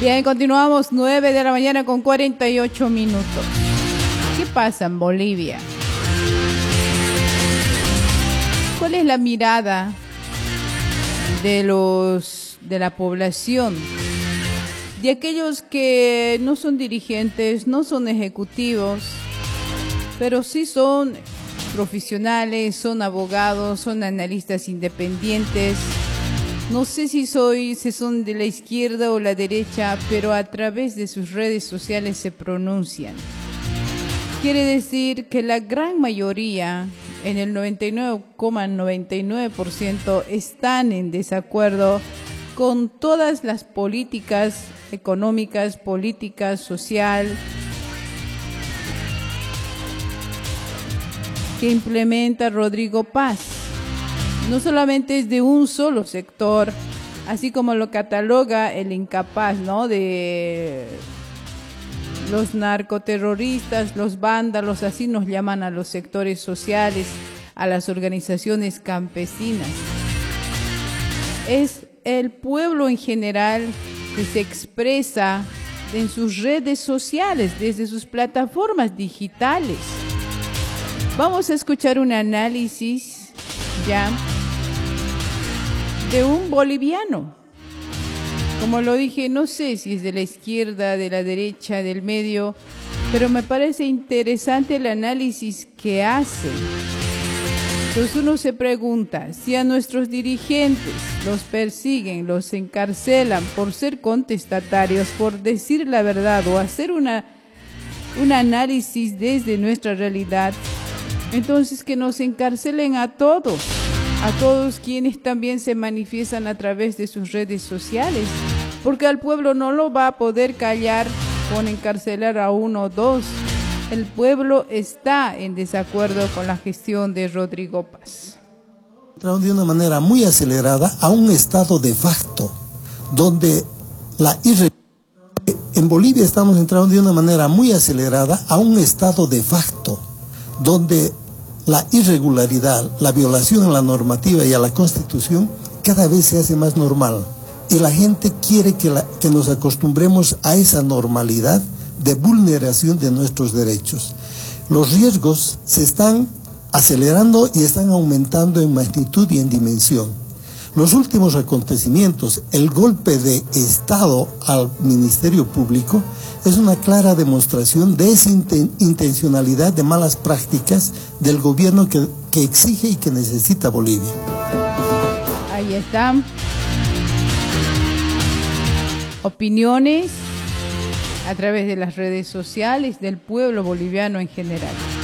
Bien, continuamos 9 de la mañana con 48 minutos. ¿Qué pasa en Bolivia? ¿Cuál es la mirada de la población? De aquellos que no son dirigentes, no son ejecutivos, pero sí son profesionales, son abogados, son analistas independientes. No sé si son de la izquierda o la derecha, pero a través de sus redes sociales se pronuncian. Quiere decir que la gran mayoría, en el 99,99%, están en desacuerdo con todas las políticas económicas, políticas, social, que implementa Rodrigo Paz. No solamente es de un solo sector, así como lo cataloga el incapaz, ¿no? De los narcoterroristas, los vándalos, así nos llaman a los sectores sociales, a las organizaciones campesinas. Es el pueblo en general que se expresa en sus redes sociales, desde sus plataformas digitales. Vamos a escuchar un análisis ya de un boliviano. Como lo dije, no sé si es de la izquierda, de la derecha, del medio, pero me parece interesante el análisis que hace. Entonces uno se pregunta, si a nuestros dirigentes los persiguen, los encarcelan por ser contestatarios, por decir la verdad o hacer un análisis desde nuestra realidad, entonces que nos encarcelen a todos quienes también se manifiestan a través de sus redes sociales, porque al pueblo no lo va a poder callar con encarcelar a uno o dos. El pueblo está en desacuerdo con la gestión de Rodrigo Paz. Entramos de una manera muy acelerada a un estado de facto, donde en Bolivia estamos entrando de una manera muy acelerada a un estado de facto, donde la irregularidad, la violación a la normativa y a la Constitución cada vez se hace más normal. Y la gente quiere que nos acostumbremos a esa normalidad de vulneración de nuestros derechos. Los riesgos se están acelerando y están aumentando en magnitud y en dimensión. Los últimos acontecimientos, el golpe de Estado al Ministerio Público, es una clara demostración de esa intencionalidad de malas prácticas del gobierno que exige y que necesita Bolivia. Ahí están opiniones a través de las redes sociales del pueblo boliviano en general.